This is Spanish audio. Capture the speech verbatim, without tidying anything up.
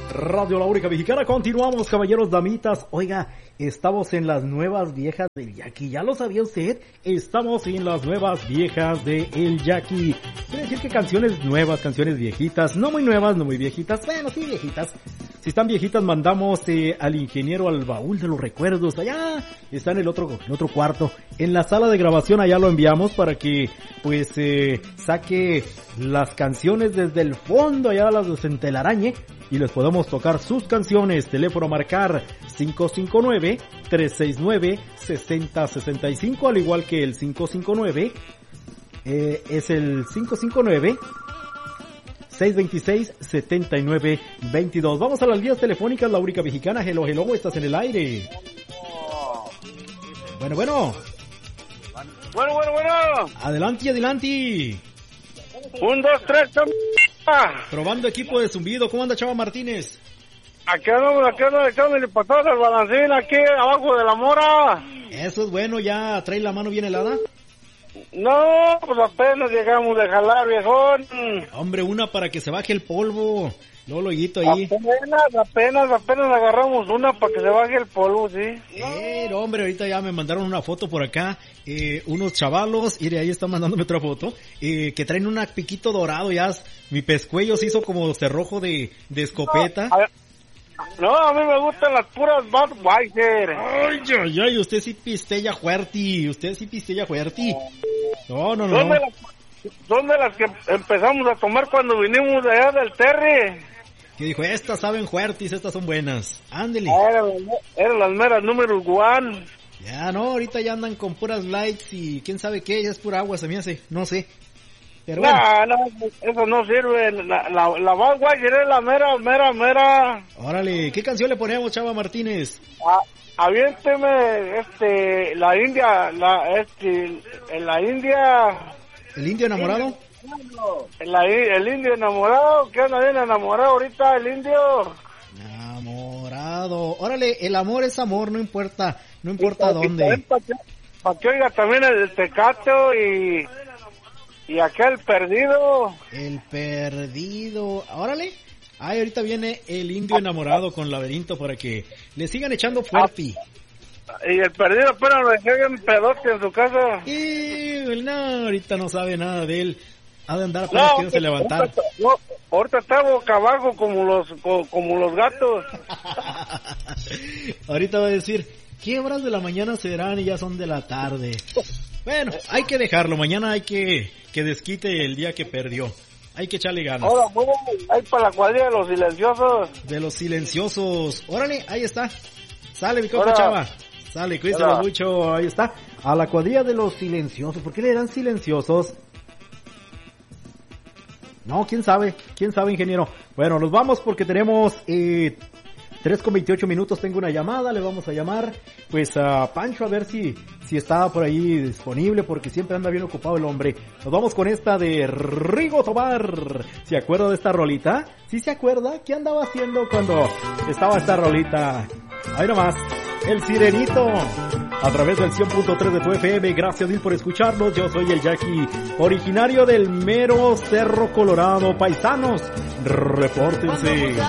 Radio La Única Mexicana. Continuamos, caballeros, damitas. Oiga, estamos en las nuevas viejas del Jackie. ¿Ya lo sabía usted? Estamos en las nuevas viejas de El Jackie. Quiere decir que canciones nuevas, canciones viejitas, no muy nuevas, no muy viejitas, bueno, sí viejitas. Si están viejitas, mandamos eh, al ingeniero al baúl de los recuerdos. Allá está en el otro, en otro cuarto. En la sala de grabación allá lo enviamos para que pues eh, saque las canciones desde el fondo, allá las desentelarañe y les podemos tocar sus canciones. Teléfono a marcar cinco cinco nueve, tres seis nueve, seis cero seis cinco, al igual que el cinco cinco nueve, eh, es el cinco cinco nueve, seis dos seis, siete nueve dos dos. Vamos a las vías telefónicas, La Única Mexicana. Hello, hello, estás en el aire. Bueno, bueno. Bueno, bueno, bueno. Adelante, adelante. Un, dos, tres, probando equipo de zumbido. ¿Cómo anda, Chava Martínez? Aquí andamos, aquí andamos, echándole patadas al balancín, aquí abajo de la mora. Eso es bueno, ¿ya trae la mano bien helada? No, pues apenas llegamos de jalar, viejón. Hombre, una para que se baje el polvo. Luego lo higuito ahí. Apenas, apenas, apenas agarramos una para que se baje el polvo, sí. Eh, no, hombre, ahorita ya me mandaron una foto por acá, eh, unos chavalos, mire, ahí están mandándome otra foto, eh, que traen un piquito dorado, ya mi pescuello se hizo como cerrojo de, de escopeta. No, a ver, no, a mí me gustan las puras Budweiser. Ay, ay, ay, usted sí pistella fuerte, usted sí pistella fuerte. No, no, no. Son de, las, son de las que empezamos a tomar cuando vinimos de allá del Terry. Que dijo, estas saben fuertes, estas son buenas. Ándele. Eran, eran las meras número one. Ya, no, ahorita ya andan con puras lights y quién sabe qué, ya es pura agua, se me hace, no sé. Pero bueno. No, no, eso no sirve. La, la, la Budweiser es la mera, mera, mera. Órale, ¿qué canción le ponemos, Chava Martínez? Ah, aviénteme, este, la India, la, este, la India. ¿El indio enamorado? La, el indio enamorado, que anda bien enamorado ahorita, el indio. Enamorado. Órale, el amor es amor, no importa, no importa dónde. Para que, pa que oiga también el Tecato y, y aquel perdido. El perdido. Órale. Ay, ahorita viene el indio enamorado con Laberinto para que le sigan echando fuerte. Y el perdido, pero lo dejé bien pedote en su casa. Y no, ahorita no sabe nada de él. Ha de andar apenas no, queriéndose levantar. Ahorita, no, ahorita está boca abajo como los, como, como los gatos. Ahorita va a decir, ¿qué horas de la mañana serán? Y ya son de la tarde. Bueno, hay que dejarlo. Mañana hay que, que desquite el día que perdió. Hay que echarle ganas. Ahora, bueno, hay para la cuadrilla de los silenciosos. De los silenciosos. Órale, ahí está. Sale mi compa Chava. Sale, cuídense mucho. Ahí está. A la cuadrilla de los silenciosos. ¿Por qué le dan silenciosos? No, quién sabe, quién sabe, ingeniero. Bueno, nos vamos porque tenemos eh, tres con veintiocho minutos. Tengo una llamada, le vamos a llamar pues a Pancho a ver si, si está por ahí disponible porque siempre anda bien ocupado el hombre. Nos vamos con esta de Rigo Tobar. ¿Se acuerda de esta rolita? ¿Sí se acuerda? ¿Qué andaba haciendo cuando estaba esta rolita? Ahí nomás, el Sirenito. A través del cien punto tres de tu F M, gracias mil por escucharnos. Yo soy el Jackie, originario del mero Cerro Colorado. Paisanos, repórtense.